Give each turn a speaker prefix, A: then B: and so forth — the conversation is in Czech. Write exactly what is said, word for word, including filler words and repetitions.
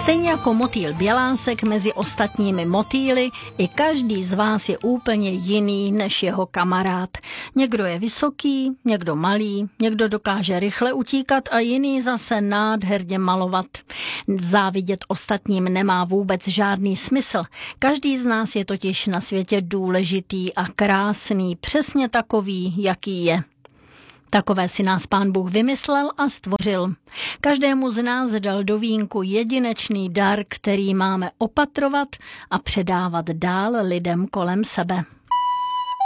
A: Stejně jako motýl bělásek mezi ostatními motýly, i každý z vás je úplně jiný než jeho kamarád. Někdo je vysoký, někdo malý, někdo dokáže rychle utíkat a jiný zase nádherně malovat. Závidět ostatním nemá vůbec žádný smysl. Každý z nás je totiž na světě důležitý a krásný, přesně takový, jaký je. Takové si nás Pán Bůh vymyslel a stvořil. Každému z nás dal do vínku jedinečný dar, který máme opatrovat a předávat dál lidem kolem sebe.